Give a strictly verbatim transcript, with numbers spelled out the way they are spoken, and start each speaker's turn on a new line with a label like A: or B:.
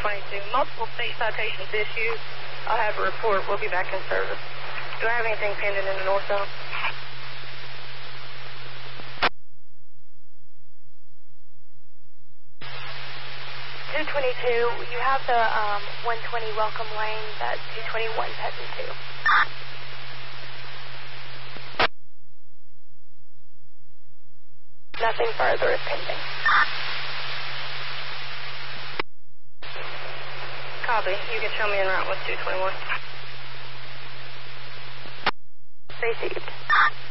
A: twenty-two. Multiple state citations issued. I'll have a report. We'll be back in service. Do I have anything pending in the north zone?
B: two twenty-two, you have the um, one twenty Welcome Lane that two twenty-one's heading to. Nothing further is pending.
A: Copy. You can show me en route with two twenty-one.
B: Received.